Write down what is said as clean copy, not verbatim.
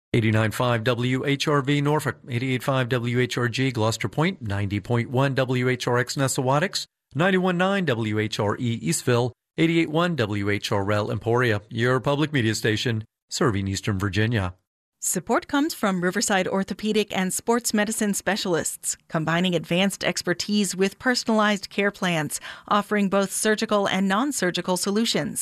89.5 WHRV Norfolk, 88.5 WHRG Gloucester Point, 90.1 WHRX Nessawadox, 91.9 WHRE Eastville, 88.1 WHRL Emporia, your public media station serving Eastern Virginia. Support comes from Riverside Orthopedic and Sports Medicine Specialists, combining advanced expertise with personalized care plans, offering both surgical and non-surgical solutions.